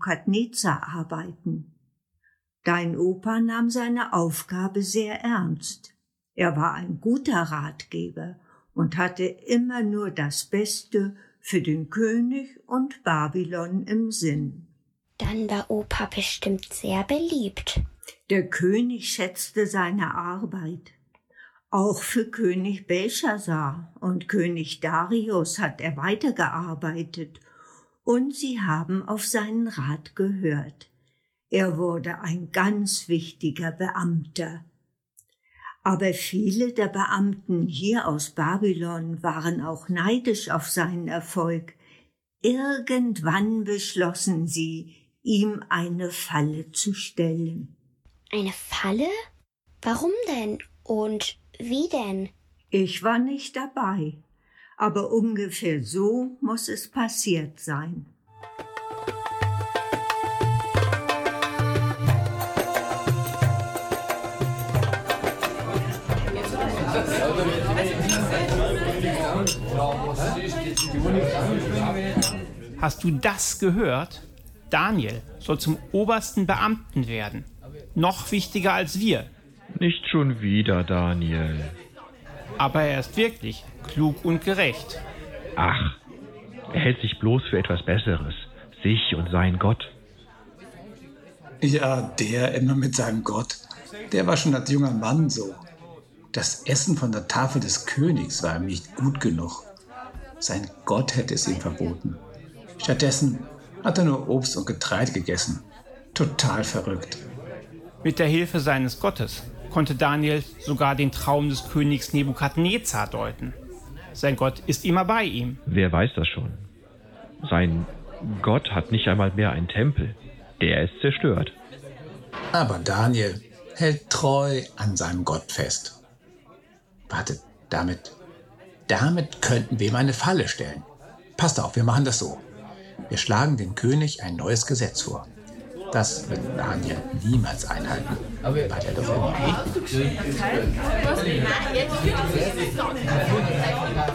Nebukadnezar arbeiten. Dein Opa nahm seine Aufgabe sehr ernst. Er war ein guter Ratgeber und hatte immer nur das Beste für den König und Babylon im Sinn. Dann war Opa bestimmt sehr beliebt. Der König schätzte seine Arbeit. Auch für König Belshazzar und König Darius hat er weitergearbeitet, und sie haben auf seinen Rat gehört. Er wurde ein ganz wichtiger Beamter. Aber viele der Beamten hier aus Babylon waren auch neidisch auf seinen Erfolg. Irgendwann beschlossen sie, ihm eine Falle zu stellen. Eine Falle? Warum denn? Und wie denn? Ich war nicht dabei, aber ungefähr so muss es passiert sein. Hast du das gehört? Daniel soll zum obersten Beamten werden. Noch wichtiger als wir. Nicht schon wieder, Daniel. Aber er ist wirklich klug und gerecht. Ach, er hält sich bloß für etwas Besseres. Sich und seinen Gott. Ja, der immer mit seinem Gott. Der war schon als junger Mann so. Das Essen von der Tafel des Königs war ihm nicht gut genug. Sein Gott hätte es ihm verboten. Stattdessen hat er nur Obst und Getreide gegessen. Total verrückt. Mit der Hilfe seines Gottes konnte Daniel sogar den Traum des Königs Nebukadnezar deuten. Sein Gott ist immer bei ihm. Wer weiß das schon? Sein Gott hat nicht einmal mehr einen Tempel. Der ist zerstört. Aber Daniel hält treu an seinem Gott fest. Warte, damit könnten wir ihm eine Falle stellen. Passt auf, wir machen das so. Wir schlagen dem König ein neues Gesetz vor. Das wird Daniel niemals einhalten, weil er doch